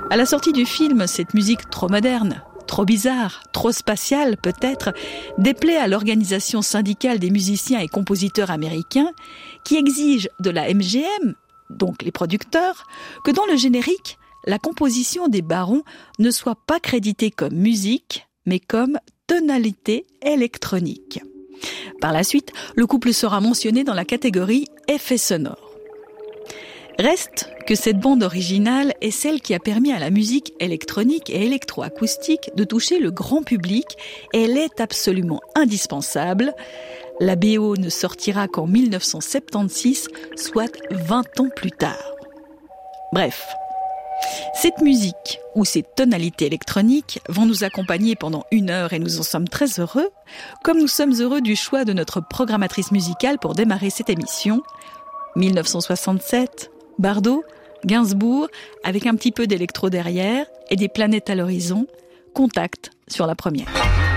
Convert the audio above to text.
À la sortie du film, cette musique trop moderne, trop bizarre, trop spatiale peut-être, déplaît à l'organisation syndicale des musiciens et compositeurs américains qui exige de la MGM, donc les producteurs, que dans le générique, la composition des barons ne soit pas créditée comme musique, mais comme tonalité électronique. Par la suite, le couple sera mentionné dans la catégorie effets sonores. Reste que cette bande originale est celle qui a permis à la musique électronique et électroacoustique de toucher le grand public et elle est absolument indispensable. La BO ne sortira qu'en 1976, soit 20 ans plus tard. Bref, cette musique ou ces tonalités électroniques vont nous accompagner pendant 1 heure et nous en sommes très heureux, comme nous sommes heureux du choix de notre programmatrice musicale pour démarrer cette émission. 1967, Bardot, Gainsbourg, avec un petit peu d'électro derrière et des planètes à l'horizon, Contact sur la première.